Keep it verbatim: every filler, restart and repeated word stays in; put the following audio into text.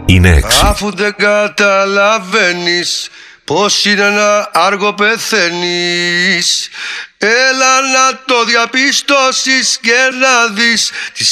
είναι έξι. Αφού δεν καταλαβαίνεις πως είναι να άργο πεθαίνεις, έλα να το διαπιστώσεις και να δεις